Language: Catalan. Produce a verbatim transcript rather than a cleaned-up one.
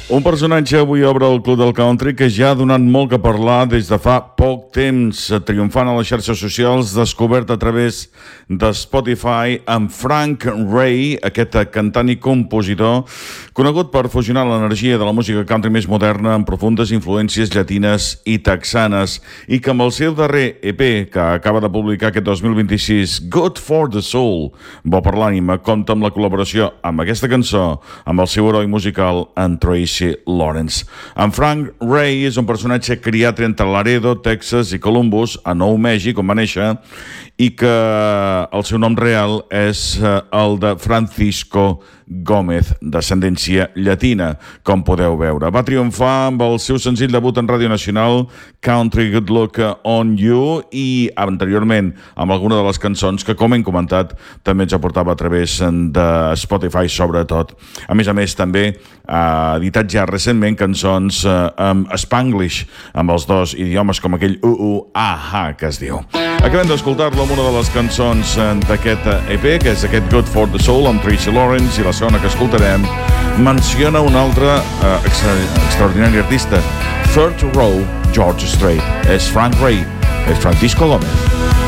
Un personatge avui obre el Club del Country que ja ha donat molt que parlar des de fa poc temps, triomfant a les xarxes socials, descobert a través de Spotify amb Frank Ray, aquest cantant i compositor conegut per fusionar l'energia de la música country més moderna amb profundes influències llatines i texanes, i que amb el seu darrer E P, que acaba de publicar aquest dos mil vint-i-sis, Good for the Soul, bo per l'ànima, compta amb la col·laboració amb aquesta cançó amb el seu heroi musical, en Tracy Lawrence. En Frank Ray és un personatge criat entre Laredo, Texas i Columbus, a Nou Mèxic, on va néixer, i que el seu nom real és el de Francisco Gómez, d'ascendència llatina, com podeu veure. Va triomfar amb el seu senzill debut en Ràdio Nacional, Country Good Luck on You, i anteriorment amb alguna de les cançons que, com hem comentat, també ens aportava a través de Spotify, sobretot. A més a més, també ha editat ja recentment cançons amb Spanglish, amb els dos idiomes, com aquell u-u-ah-ha que es diu. Acabem d'escoltar-lo amb una de les cançons d'aquest E P, que és aquest Good for the Soul, amb Tracy Lawrence, i la segona que escoltarem menciona un altre eh, extra, extraordinari artista, Third Row, George Strait. És Frank Ray, és Francisco Gómez.